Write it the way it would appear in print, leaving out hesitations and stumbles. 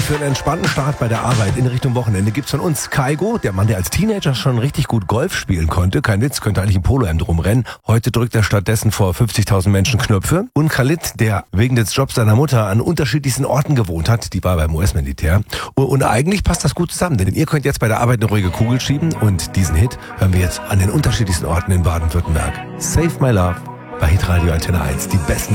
für einen entspannten Start bei der Arbeit in Richtung Wochenende gibt's von uns Kaigo, der Mann, der als Teenager schon richtig gut Golf spielen konnte. Kein Witz, könnte eigentlich im Polohemd rumrennen. Heute drückt er stattdessen vor 50.000 Menschen Knöpfe. Und Khalid, der wegen des Jobs seiner Mutter an unterschiedlichsten Orten gewohnt hat. Die war beim US-Militär. Und eigentlich passt das gut zusammen, denn ihr könnt jetzt bei der Arbeit eine ruhige Kugel schieben. Und diesen Hit hören wir jetzt an den unterschiedlichsten Orten in Baden-Württemberg. Save My Love bei Hitradio Antenne 1. Die besten